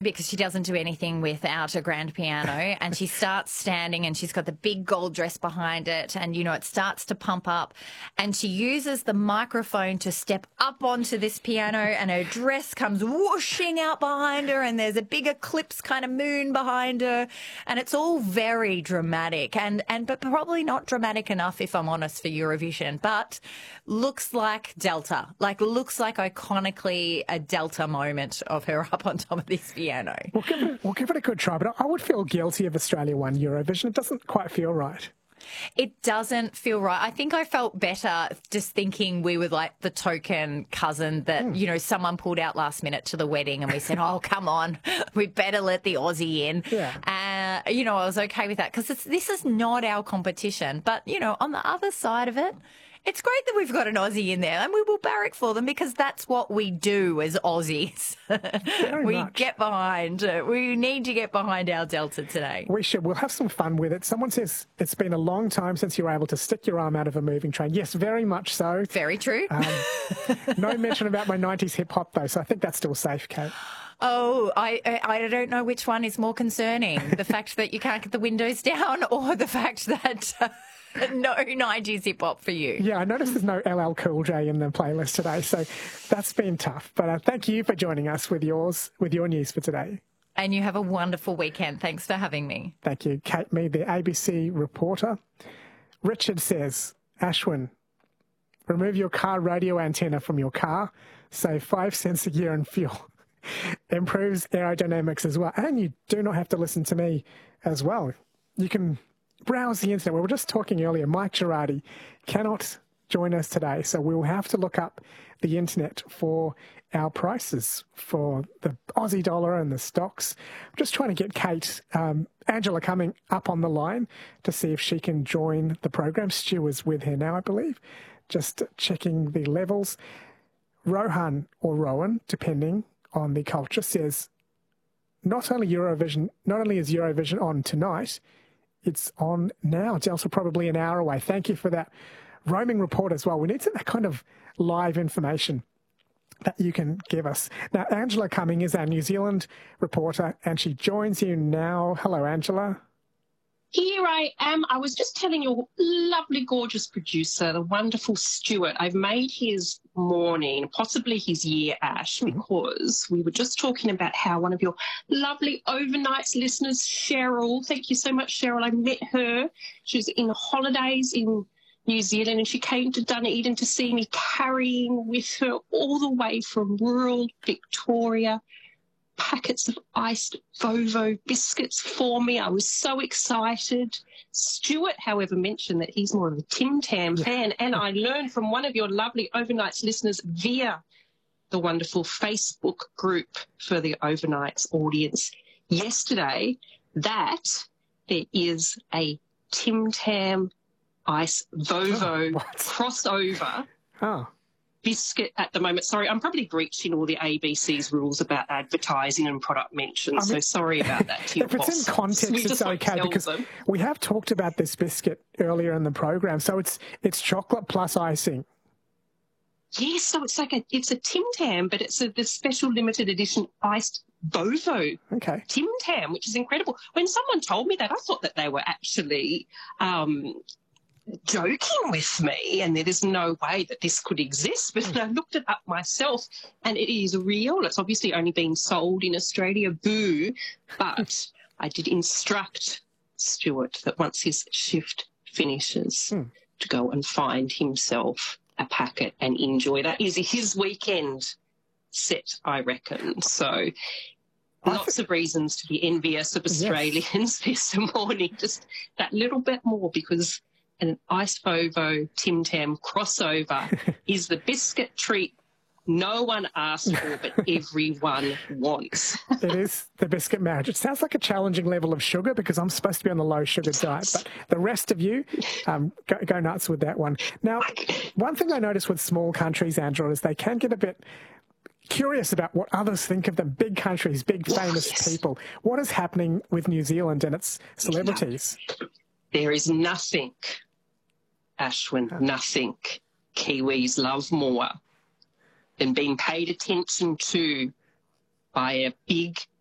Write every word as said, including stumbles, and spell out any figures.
because she doesn't do anything without a grand piano, and she starts standing and she's got the big gold dress behind it, and, you know, it starts to pump up, and she uses the microphone to step up onto this piano, and her dress comes whooshing out behind her, and there's a big eclipse kind of moon behind her, and it's all very dramatic, and, and but probably not dramatic enough, if I'm honest, for Eurovision, but looks like Delta, like looks like iconically a Delta moment of her up on top of this piano. We'll give it, we'll give it a good try, but I would feel guilty if Australia won Eurovision. It doesn't quite feel right. It doesn't feel right. I think I felt better just thinking we were like the token cousin that, mm. you know, someone pulled out last minute to the wedding, and we said, oh, come on, we better let the Aussie in. Yeah. Uh, you know, I was okay with that because this is not our competition. But, you know, on the other side of it, it's great that we've got an Aussie in there, and we will barrack for them because that's what we do as Aussies. we much. get behind. Uh, we need to get behind our Delta today. We should. We'll have some fun with it. Someone says it's been a long time since you were able to stick your arm out of a moving train. Yes, very much so. Very true. Um, no mention about my nineties hip-hop, though, so I think that's still safe, Kate. Oh, I, I I don't know which one is more concerning, the fact that you can't get the windows down or the fact that... Uh, no nineties hip-hop for you. Yeah, I noticed there's no L L Cool J in the playlist today, so that's been tough. But uh, thank you for joining us with yours, with your news for today. And you have a wonderful weekend. Thanks for having me. Thank you. Kate Mead, the A B C reporter. Richard says, Ashwin, remove your car radio antenna from your car, save five cents a year in fuel. Improves aerodynamics as well. And you do not have to listen to me as well. You can... browse the internet. We were just talking earlier. Mike Girardi cannot join us today, so we'll have to look up the internet for our prices for the Aussie dollar and the stocks. I'm just trying to get Kate, um, Angela coming up on the line to see if she can join the program. Stu is with her now, I believe, just checking the levels. Rohan or Rowan, depending on the culture, says not only Eurovision, not only is Eurovision on tonight, it's on now. It's also probably an hour away. Thank you for that roaming report as well. We need some that kind of live information that you can give us. Now, Angela Cumming is our New Zealand reporter, and she joins you now. Hello, Angela. Here I am. I was just telling your lovely, gorgeous producer, the wonderful Stuart, I've made his morning, possibly his year, Ash, because we were just talking about how one of your lovely overnights listeners, Cheryl, thank you so much, Cheryl, I met her. She was in holidays in New Zealand, and she came to Dunedin to see me, carrying with her all the way from rural Victoria packets of iced Vovo biscuits for me. I was so excited. Stuart, however, mentioned that he's more of a Tim Tam fan, and I learned from one of your lovely overnights listeners via the wonderful Facebook group for the overnights audience yesterday that there is a Tim Tam Ice Vovo oh, crossover. Oh. Biscuit at the moment. Sorry, I'm probably breaching all the A B C's rules about advertising and product mentions, I mean, so sorry about that to your if it's boss. in context, we it's okay because them. we have talked about this biscuit earlier in the program. So it's it's chocolate plus icing. Yes, so it's like a it's a Tim Tam, but it's a the special limited edition iced Vovo okay. Tim Tam, which is incredible. When someone told me that, I thought that they were actually um, joking with me and there is no way that this could exist, but I looked it up myself and it is real. It's obviously only been sold in Australia, boo, but I did instruct Stuart that once his shift finishes hmm. to go and find himself a packet and enjoy that. Is his weekend set, I reckon. So lots of reasons to be envious of Australians yes. this morning, just that little bit more, because an Ice Vovo Tim Tam crossover is the biscuit treat no one asked for, but everyone wants. It is the biscuit marriage. It sounds like a challenging level of sugar because I'm supposed to be on the low sugar diet, but the rest of you, um, go, go nuts with that one. Now, one thing I notice with small countries, Angela, is they can get a bit curious about what others think of them. Big countries, big famous oh, yes. people. What is happening with New Zealand and its celebrities? There is nothing, Ashwin, oh. nothing Kiwis love more than being paid attention to by a big